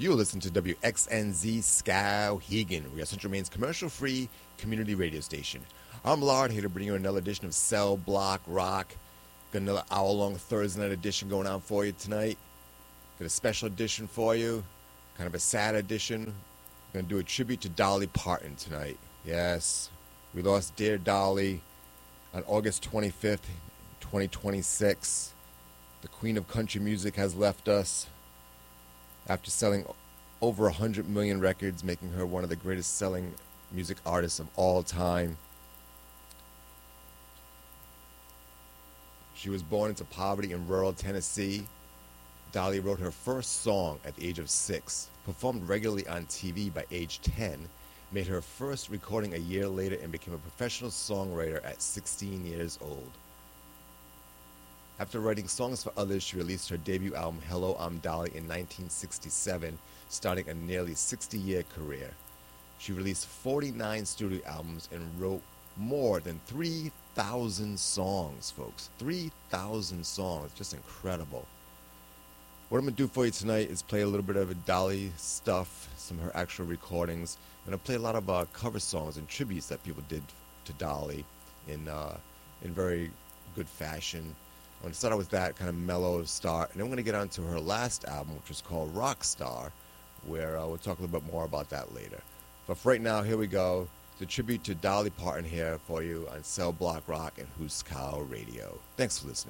You listen to WXNZ Skowhegan. We are Central Maine's commercial-free community radio station. I'm Lard, here to bring you another edition of Cell Block Rock. Got another hour-long Thursday night edition going on for you tonight. Got a special edition for you, kind of a sad edition. We're going to do a tribute to Dolly Parton tonight. Yes, we lost dear Dolly on August 25th, 2026. The queen of country music has left us after selling over 100 million records, making her one of the greatest selling music artists of all time. She was born into poverty in rural Tennessee. Dolly wrote her first song at the age of 6, performed regularly on TV by age 10, made her first recording a year later, and became a professional songwriter at 16 years old. After writing songs for others, she released her debut album, Hello, I'm Dolly, in 1967, starting a nearly 60-year career. She released 49 studio albums and wrote more than 3,000 songs, folks. 3,000 songs. Just incredible. What I'm going to do for you tonight is play a little bit of Dolly stuff, some of her actual recordings. I'm going to play a lot of cover songs and tributes that people did to Dolly in very good fashion. I'm going to start out with that kind of mellow start, and then we're going to get on to her last album, which was called Rockstar, where we'll talk a little bit more about that later. But for right now, here we go. It's a tribute to Dolly Parton here for you on Cell Block Rock and Huskow Radio. Thanks for listening.